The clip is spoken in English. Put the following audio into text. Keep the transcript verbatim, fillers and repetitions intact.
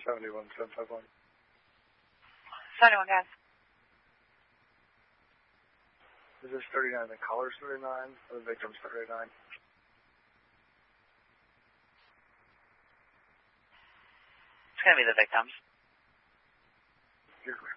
seventy-one, seven five one. seventy-one, guys. Is this thirty-nine the caller's thirty-nine or the victim's thirty-nine? It's going to be the victim's. You're